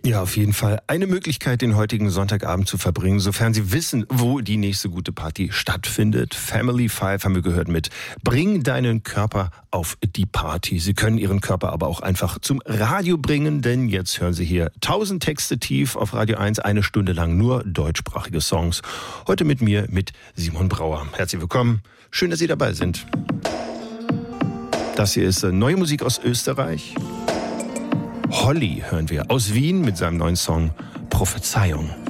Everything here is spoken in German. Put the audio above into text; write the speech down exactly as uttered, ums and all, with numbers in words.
Ja, auf jeden Fall. Eine Möglichkeit, den heutigen Sonntagabend zu verbringen, sofern Sie wissen, wo die nächste gute Party stattfindet. Family Five haben wir gehört mit Bring deinen Körper auf die Party. Sie können Ihren Körper aber auch einfach zum Radio bringen, denn jetzt hören Sie hier tausend Texte tief auf Radio eins, eine Stunde lang nur deutschsprachige Songs. Heute mit mir, mit Simon Brauer. Herzlich willkommen. Schön, dass Sie dabei sind. Das hier ist neue Musik aus Österreich. Holly hören wir aus Wien mit seinem neuen Song Prophezeiung.